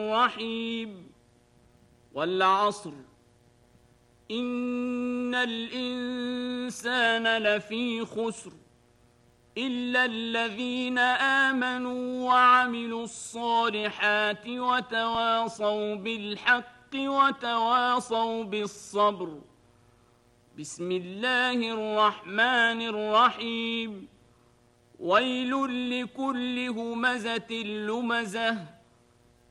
الرحيم والعصر إن الإنسان لفي خسر إلا الذين آمنوا وعملوا الصالحات وتواصوا بالحق وتواصوا بالصبر. بسم الله الرحمن الرحيم ويل لكل همزة لمزة